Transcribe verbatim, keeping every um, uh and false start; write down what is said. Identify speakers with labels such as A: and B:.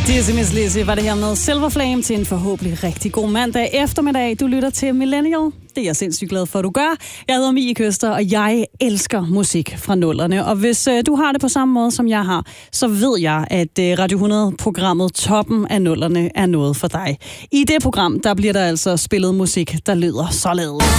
A: Dizzy Miss Lizzy var det her med Silver Flame til en forhåbentlig rigtig god mandag eftermiddag. Du lytter til Millennial. Det er jeg sindssygt glad for, at du gør. Jeg hedder Mie Køster, og jeg elsker musik fra nullerne. Og hvis øh, du har det på samme måde, som jeg har, så ved jeg, at øh, Radio hundrede-programmet Toppen af nullerne er noget for dig. I det program, der bliver der altså spillet musik, der lyder således.